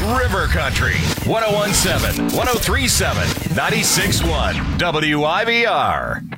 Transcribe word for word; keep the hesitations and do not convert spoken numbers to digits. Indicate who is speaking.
Speaker 1: River Country, one oh one seven, one oh three seven, ninety-six one, W I B R.